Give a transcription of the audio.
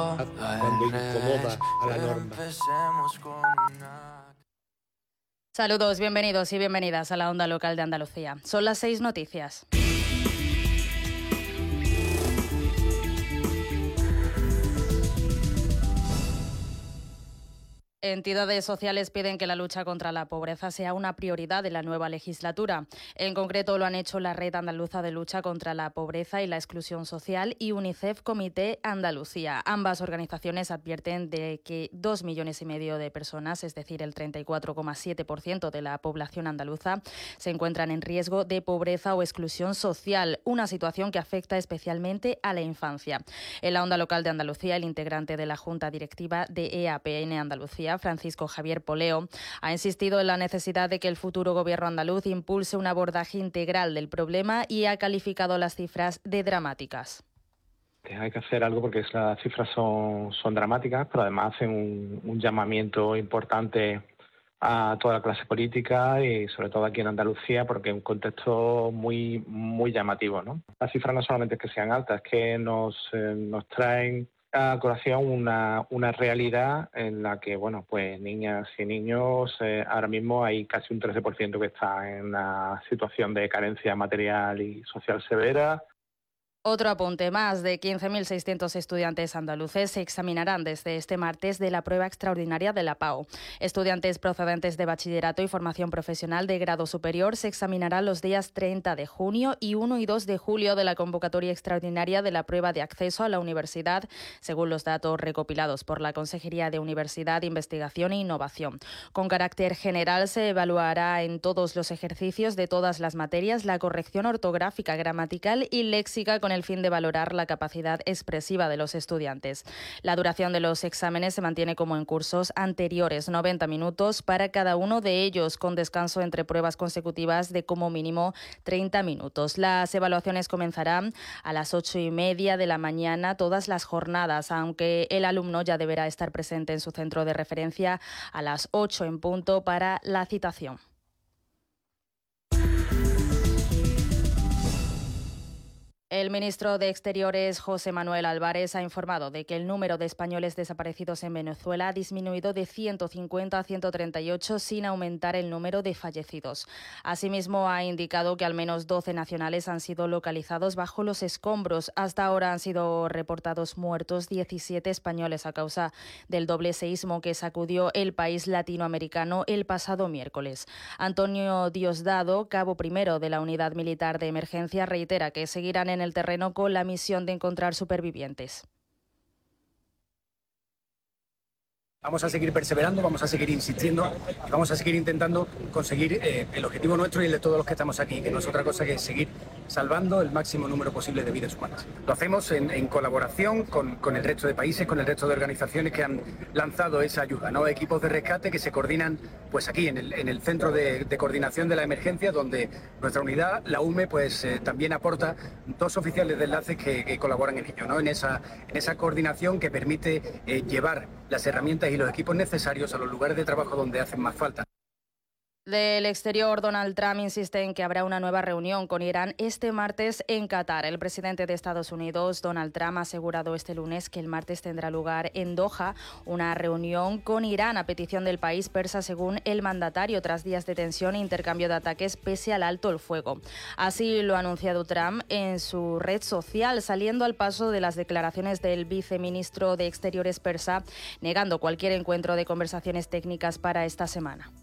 cuando incomoda a la norma. Saludos, bienvenidos y bienvenidas a la Onda Local de Andalucía. Son las 6 noticias. Entidades sociales piden que la lucha contra la pobreza sea una prioridad de la nueva legislatura. En concreto lo han hecho la Red Andaluza de Lucha contra la Pobreza y la Exclusión Social y UNICEF Comité Andalucía. Ambas organizaciones advierten de que 2,5 millones de personas, es decir, el 34,7% de la población andaluza, se encuentran en riesgo de pobreza o exclusión social, una situación que afecta especialmente a la infancia. En la Onda Local de Andalucía, el integrante de la Junta Directiva de EAPN Andalucía, Francisco Javier Poleo, ha insistido en la necesidad de que el futuro gobierno andaluz impulse un abordaje integral del problema y ha calificado las cifras de dramáticas. Hay que hacer algo porque las cifras son dramáticas, pero además hacen un llamamiento importante a toda la clase política y sobre todo aquí en Andalucía, porque es un contexto muy llamativo, ¿no? Las cifras no solamente es que sean altas, es que nos traen a colación una realidad en la que, bueno, pues niñas y niños, ahora mismo hay casi un 13% que está en una situación de carencia material y social severa. Otro apunte, más de 15.600 estudiantes andaluces se examinarán desde este martes de la prueba extraordinaria de la PAO. Estudiantes procedentes de bachillerato y formación profesional de grado superior se examinarán los días 30 de junio y 1 y 2 de julio de la convocatoria extraordinaria de la prueba de acceso a la universidad, según los datos recopilados por la Consejería de Universidad, Investigación e Innovación. Con carácter general se evaluará en todos los ejercicios de todas las materias la corrección ortográfica, gramatical y léxica con el fin de valorar la capacidad expresiva de los estudiantes. La duración de los exámenes se mantiene como en cursos anteriores, 90 minutos para cada uno de ellos, con descanso entre pruebas consecutivas de como mínimo 30 minutos. Las evaluaciones comenzarán a las 8:30 de la mañana todas las jornadas, aunque el alumno ya deberá estar presente en su centro de referencia a las 8 en punto para la citación. El ministro de Exteriores, José Manuel Álvarez, ha informado de que el número de españoles desaparecidos en Venezuela ha disminuido de 150 a 138 sin aumentar el número de fallecidos. Asimismo, ha indicado que al menos 12 nacionales han sido localizados bajo los escombros. Hasta ahora han sido reportados muertos 17 españoles a causa del doble seísmo que sacudió el país latinoamericano el pasado miércoles. Antonio Diosdado, cabo primero de la Unidad Militar de Emergencia, reitera que seguirán en el terreno con la misión de encontrar supervivientes. Vamos a seguir perseverando, vamos a seguir insistiendo y vamos a seguir intentando conseguir el objetivo nuestro y el de todos los que estamos aquí, que no es otra cosa que seguir salvando el máximo número posible de vidas humanas. Lo hacemos en colaboración con el resto de países, con el resto de organizaciones que han lanzado esa ayuda, ¿no? Equipos de rescate que se coordinan pues aquí en el Centro de Coordinación de la Emergencia, donde nuestra unidad, la UME, pues también aporta 2 oficiales de enlace que colaboran en ello, ¿no? En esa coordinación que permite llevar las herramientas y los equipos necesarios a los lugares de trabajo donde hacen más falta. Del exterior, Donald Trump insiste en que habrá una nueva reunión con Irán este martes en Qatar. El presidente de Estados Unidos, Donald Trump, ha asegurado este lunes que el martes tendrá lugar en Doha una reunión con Irán a petición del país persa, según el mandatario, tras días de tensión e intercambio de ataques pese al alto el fuego. Así lo ha anunciado Trump en su red social, saliendo al paso de las declaraciones del viceministro de Exteriores persa, negando cualquier encuentro de conversaciones técnicas para esta semana.